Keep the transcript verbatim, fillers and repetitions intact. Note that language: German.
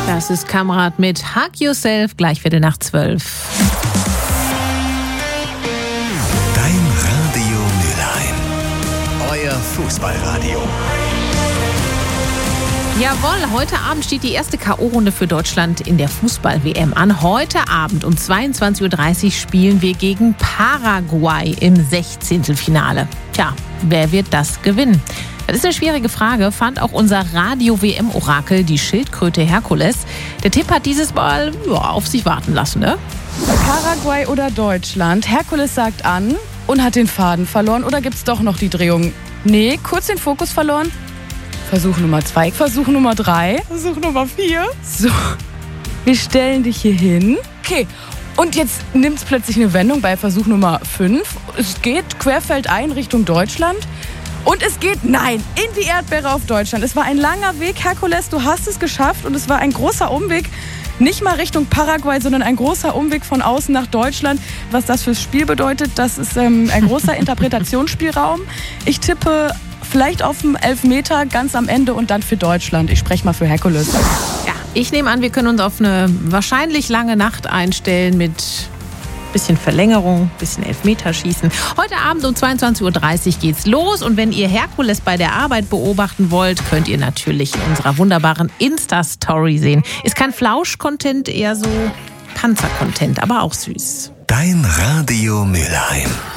Das ist Kamerad mit Hug Yourself, gleich Viertel nach zwölf. Dein Radio Mülheim. Euer Fußballradio. Jawohl, heute Abend steht die erste K O-Runde für Deutschland in der Fußball-W M an. Heute Abend um zweiundzwanzig Uhr dreißig spielen wir gegen Paraguay im Sechzehntelfinale. Tja, wer wird das gewinnen? Das ist eine schwierige Frage, fand auch unser Radio-W M-Orakel, die Schildkröte Herkules. Der Tipp hat dieses Mal ja, auf sich warten lassen, ne? Paraguay oder Deutschland? Herkules sagt an und hat den Faden verloren. Oder gibt's doch noch die Drehung? Nee, kurz den Fokus verloren. Versuch Nummer zwei, Versuch Nummer drei, Versuch Nummer vier. So, wir stellen dich hier hin. Okay, und jetzt nimmt's plötzlich eine Wendung bei Versuch Nummer fünf. Es geht querfeldein Richtung Deutschland. Und es geht, nein, in die Erdbeere auf Deutschland. Es war ein langer Weg, Herkules, du hast es geschafft. Und es war ein großer Umweg, nicht mal Richtung Paraguay, sondern ein großer Umweg von außen nach Deutschland. Was das fürs Spiel bedeutet, das ist ähm, ein großer Interpretationsspielraum. Ich tippe vielleicht auf den Elfmeter ganz am Ende und dann für Deutschland. Ich spreche mal für Herkules. Ja, ich nehme an, wir können uns auf eine wahrscheinlich lange Nacht einstellen mit bisschen Verlängerung, bisschen Elfmeterschießen. Heute Abend um zweiundzwanzig Uhr dreißig geht's los. Und wenn ihr Herkules bei der Arbeit beobachten wollt, könnt ihr natürlich in unserer wunderbaren Insta-Story sehen. Ist kein Flausch-Content, eher so Panzer-Content, aber auch süß. Dein Radio Mülheim.